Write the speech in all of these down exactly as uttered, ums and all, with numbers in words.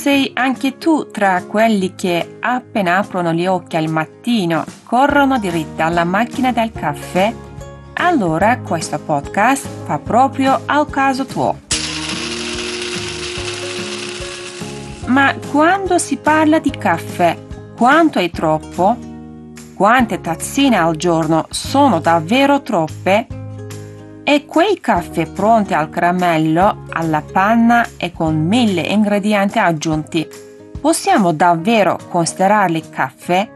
sei anche tu tra quelli che appena aprono gli occhi al mattino corrono diritta alla macchina del caffè? Allora questo podcast fa proprio al caso tuo. Ma quando si parla di caffè, quanto è troppo? Quante tazzine al giorno sono davvero troppe? E quei caffè pronti al caramello, alla panna e con mille ingredienti aggiunti, possiamo davvero considerarli caffè?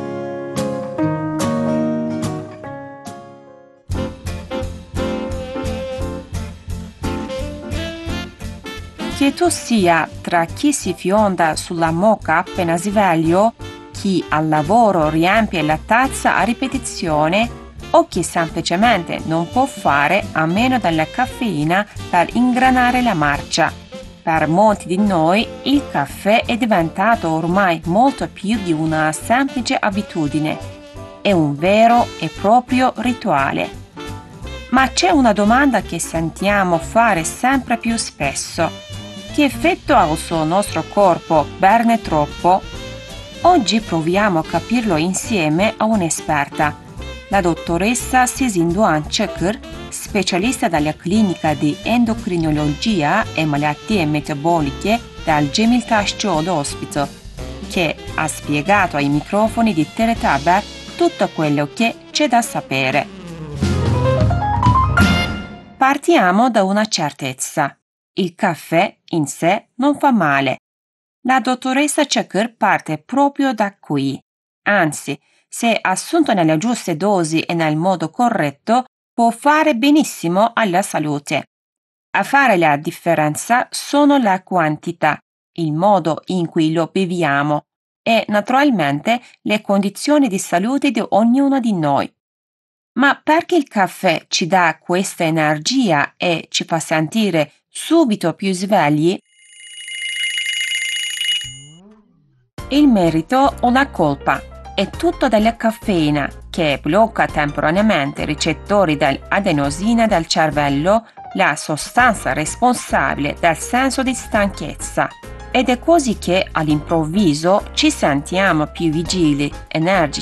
Che tu sia tra chi si fionda sulla moka appena sveglio, chi al lavoro riempie la tazza a ripetizione o chi semplicemente non può fare a meno della caffeina per ingranare la marcia. Per molti di noi il caffè è diventato ormai molto più di una semplice abitudine. È un vero e proprio rituale. Ma c'è una domanda che sentiamo fare sempre più spesso. Che effetto ha sul nostro corpo berne troppo? Oggi proviamo a capirlo insieme a un'esperta, la dottoressa Sezinduan Chakır, specialista della clinica di endocrinologia e malattie metaboliche del Cemil Taşçıoğlu Hospital, che ha spiegato ai microfoni di Teletaber tutto quello che c'è da sapere. Partiamo da una certezza. Il caffè in sé non fa male. La dottoressa Chakır parte proprio da qui. Anzi, se assunto nelle giuste dosi e nel modo corretto, può fare benissimo alla salute. A fare la differenza sono la quantità, il modo in cui lo beviamo e, naturalmente, le condizioni di salute di ognuno di noi. Ma perché il caffè ci dà questa energia e ci fa sentire subito più svegli? Il merito o la colpa è tutto della caffeina che blocca temporaneamente i recettori dell'adenosina del cervello, la sostanza responsabile del senso di stanchezza. Ed è così che all'improvviso ci sentiamo più vigili, energici